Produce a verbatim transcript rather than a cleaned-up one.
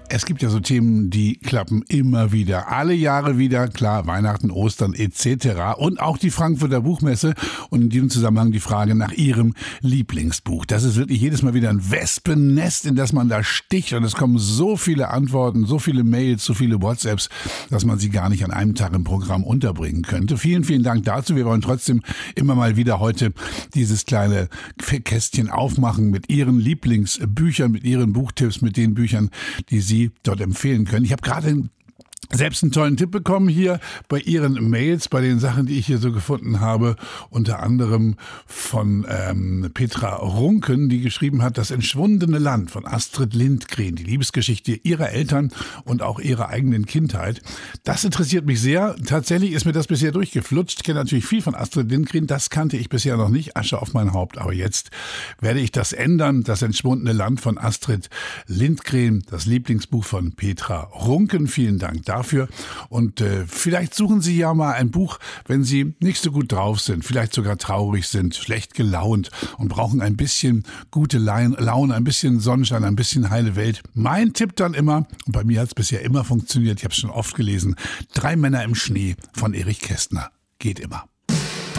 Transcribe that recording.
Es gibt ja so Themen, die klappen immer wieder, alle Jahre wieder, klar, Weihnachten, Ostern et cetera. Und auch die Frankfurter Buchmesse und in diesem Zusammenhang die Frage nach Ihrem Lieblingsbuch. Das ist wirklich jedes Mal wieder ein Wespennest, in das man da sticht und es kommen so viele Antworten, so viele Mails, so viele WhatsApps, dass man sie gar nicht an einem Tag im Programm unterbringen könnte. Vielen, vielen Dank dazu. Wir wollen trotzdem immer mal wieder heute dieses kleine Kästchen aufmachen mit Ihren Lieblingsbüchern, mit Ihren Buchtipps, mit den Büchern, die Sie dort empfehlen können. Ich habe gerade selbst einen tollen Tipp bekommen hier bei Ihren Mails, bei den Sachen, die ich hier so gefunden habe, unter anderem von ähm, Petra Runken, die geschrieben hat, Das entschwundene Land von Astrid Lindgren, die Liebesgeschichte ihrer Eltern und auch ihrer eigenen Kindheit. Das interessiert mich sehr. Tatsächlich ist mir das bisher durchgeflutscht. Ich kenne natürlich viel von Astrid Lindgren, das kannte ich bisher noch nicht, Asche auf mein Haupt, aber jetzt werde ich das ändern. Das entschwundene Land von Astrid Lindgren, das Lieblingsbuch von Petra Runken. Vielen Dank dafür. Dafür. Und äh, vielleicht suchen Sie ja mal ein Buch, wenn Sie nicht so gut drauf sind, vielleicht sogar traurig sind, schlecht gelaunt und brauchen ein bisschen gute Laune, ein bisschen Sonnenschein, ein bisschen heile Welt. Mein Tipp dann immer, und bei mir hat es bisher immer funktioniert, ich habe es schon oft gelesen, Drei Männer im Schnee von Erich Kästner. Geht immer.